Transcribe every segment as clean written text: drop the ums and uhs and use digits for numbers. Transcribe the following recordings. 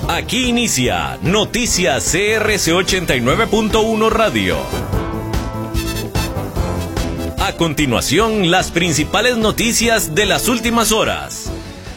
Aquí inicia Noticias CRC 89.1 Radio. A continuación, las principales noticias de las últimas horas.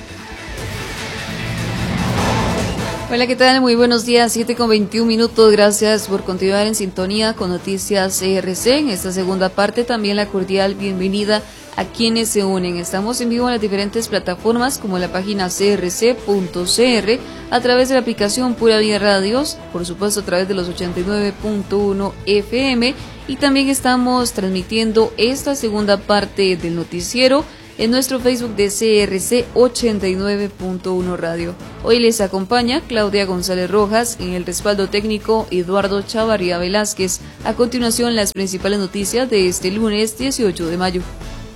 Hola, ¿qué tal? Muy buenos días, 7:21. Gracias por continuar en sintonía con Noticias CRC. En esta segunda parte también la cordial bienvenida a quienes se unen. Estamos en vivo en las diferentes plataformas como la página crc.cr, a través de la aplicación Pura Vida Radios, por supuesto a través de los 89.1 FM, y también estamos transmitiendo esta segunda parte del noticiero en nuestro Facebook de CRC 89.1 Radio. Hoy les acompaña Claudia González Rojas, en el respaldo técnico Eduardo Chavarría Velázquez. A continuación, las principales noticias de este lunes 18 de mayo.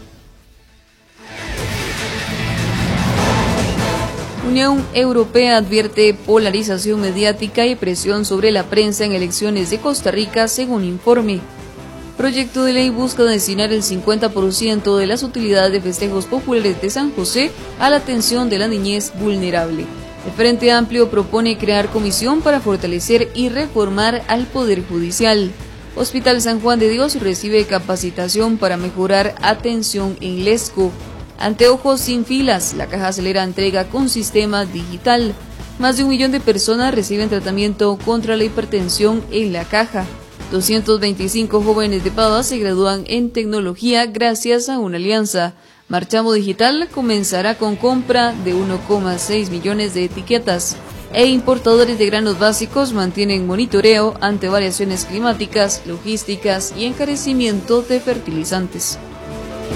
Unión Europea advierte polarización mediática y presión sobre la prensa en elecciones de Costa Rica, según informe. Proyecto de ley busca destinar el 50% de las utilidades de festejos populares de San José a la atención de la niñez vulnerable. El Frente Amplio propone crear comisión para fortalecer y reformar al Poder Judicial. Hospital San Juan de Dios recibe capacitación para mejorar atención en Lesco. Anteojos sin filas, la Caja acelera entrega con sistema digital. Más de 1 millón de personas reciben tratamiento contra la hipertensión en la Caja. 225 jóvenes de Pava se gradúan en tecnología gracias a una alianza. Marchamo Digital comenzará con compra de 1,6 millones de etiquetas. Importadores de granos básicos mantienen monitoreo ante variaciones climáticas, logísticas y encarecimiento de fertilizantes.